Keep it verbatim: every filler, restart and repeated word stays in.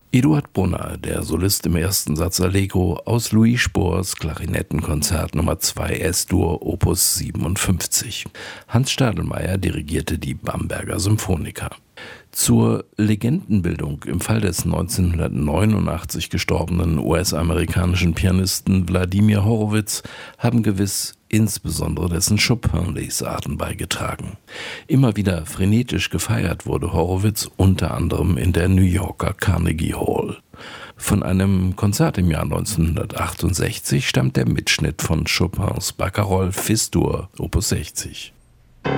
Eduard Brunner, der Solist im ersten Satz Allegro aus Louis Spohrs Klarinettenkonzert Nummer zwei S-Dur Opus siebenundfünfzig. Hans Stadelmeier dirigierte die Bamberger Symphoniker. Zur Legendenbildung im Fall des neunzehnhundertneunundachtzig gestorbenen U S-amerikanischen Pianisten Wladimir Horowitz haben gewiss insbesondere dessen Chopin-Lesarten beigetragen. Immer wieder frenetisch gefeiert wurde Horowitz unter anderem in der New Yorker Carnegie Hall. Von einem Konzert im Jahr neunzehnhundertachtundsechzig stammt der Mitschnitt von Chopins Barcarolle Fis-Dur Opus sechzig.